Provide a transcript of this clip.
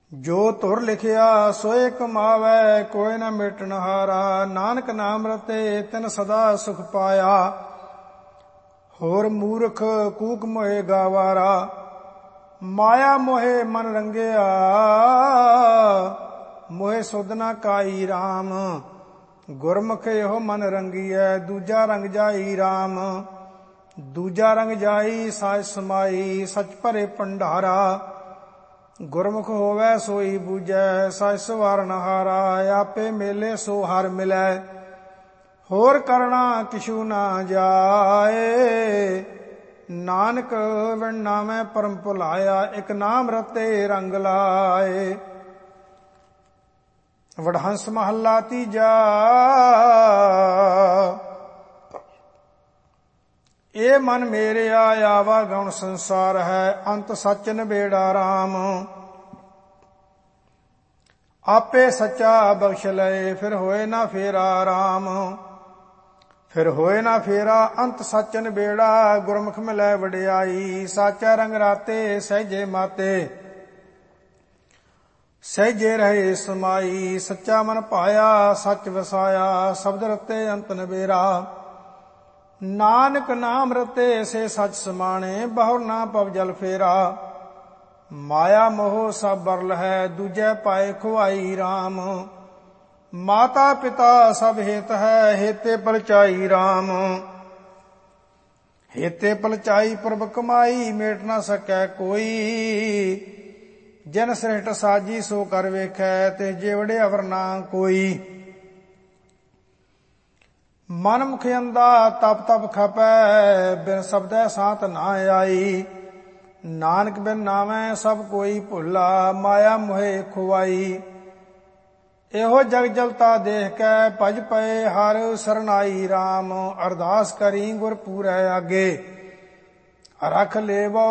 ਜੋ ਧੁਰ ਲਿਖਿਆ ਸੋਏ ਕਮਾਵੈ, ਕੋਈ ਨ ਮਿਟਣ ਹਾਰਾ। ਨਾਨਕ ਨਾਮ ਰਤੇ ਤਿਨ ਸਦਾ ਸੁਖ ਪਾਇਆ, ਹੋਰ ਮੂਰਖ ਕੂਕ ਮੋਏ ਗਾਵਾਰਾ। ਮਾਇਆ ਮੋਹਿ ਮਨ ਰੰਗਿਆ, ਮੋਹਿ ਸੁਧ ਨ ਕਾਈ ਰਾਮ। ਗੁਰਮੁਖ ਇਹੋ ਮਨ ਰੰਗੀਐ, ਦੂਜਾ ਰੰਗ ਜਾਈ ਰਾਮ। ਦੂਜਾ ਰੰਗ ਜਾਈ ਸਾਜ ਸਮਾਈ, ਸਚ ਭਰੇ ਭੰਡਾਰਾ। ਗੁਰਮੁਖ ਹੋਵੈ ਸੋਈ ਬੂਝੈ, ਸਚ ਸਵਾਰਨ ਹਾਰਾ। ਆਪੇ ਮੇਲੇ ਸੋ ਹਰ ਮਿਲੈ, ਹੋਰ ਕਰਣਾ ਕਿਛੂ ਨਾ ਜਾਏ। ਨਾਨਕ ਵਿਣ ਨਾਮੈ ਪਰਮ ਭੁਲਾਇਆ, ਇਕ ਨਾਮ ਰਤੇ ਰੰਗ ਲਾਏ। ਵਡਹੰਸ ਮਹੱਲਾ ਤੀਜਾ। ਇਹ ਮਨ ਮੇਰਿਆ ਆਵਾ ਗਉਣ ਸੰਸਾਰ ਹੈ, ਅੰਤ ਸੱਚ ਨਿਬੇੜਾ ਰਾਮ। ਆਪੇ ਸੱਚਾ ਬਖਸ਼ ਲਏ, ਫਿਰ ਹੋਏ ਨਾ ਫੇਰਾ ਰਾਮ। ਫਿਰ ਹੋਏ ਨਾ ਫੇਰਾ, ਅੰਤ ਸੱਚ ਨਿਬੇੜਾ। ਗੁਰਮੁਖ ਮਿਲੈ ਵਡਿਆਈ, ਸਾਚਾ ਰੰਗ ਰਾਤੇ ਸਹਿਜੇ ਮਾਤੇ। ਸਹਿਜੇ ਰਹੇ ਸਮਾਈ, ਸੱਚਾ ਮਨ ਭਾਇਆ, ਸੱਚ ਵਸਾਇਆ। ਸ਼ਬਦ ਰਤੇ ਅੰਤ ਨਿਬੇਰਾ। ਨਾਨਕ ਨਾਮ ਰਤੇ ਸੇ ਸੱਚ ਸਮਾਣੇ, ਬਹੁਰ ਨਾ ਪਵ ਜਲ ਫੇਰਾ। ਮਾਇਆ ਮੋਹ ਸਭ ਬਰਲ ਹੈ, ਦੂਜੈ ਪਾਏ ਖੁਆਈ ਰਾਮ। ਮਾਤਾ ਪਿਤਾ ਸਭ ਹਿਤ ਹੈ, ਹੇਤੇ ਪਲਚਾਈ ਰਾਮ। ਹੇਤੇ ਪਲਚਾਈ ਪ੍ਰਭ ਕਮਾਈ, ਮੇਟ ਨਾ ਸਕੈ ਕੋਈ। ਜਿਨ ਸ੍ਰਿਸ਼ਟ ਸਾਜੀ ਸੋ ਕਰ ਵੇਖੈ, ਤੇ ਜੇਵੜੇ ਅਵਰ ਨਾ ਕੋਈ। ਮਨ ਮੁਖ ਅੰਦਾ ਤਪ ਤਪ ਖਪੈ, ਬਿਨ ਸ਼ਬਦੈ ਸਾਤ ਨਾ ਆਈ। ਨਾਨਕ ਬਿਨ ਨਾਮੈ ਸਭ ਕੋਈ ਭੁੱਲਾ, ਮਾਇਆ ਮੋਹਿ ਖੁਆਈ। ਇਹੋ ਜਗ ਜਲਤਾ ਦੇਖ ਕੇ, ਭਜ ਪਏ ਹਰ ਸਰਨਾਈ ਰਾਮ। ਅਰਦਾਸ ਕਰੀ ਗੁਰ ਪੂਰੈ ਆਗੇ, ਰਖ ਲੇਵੋ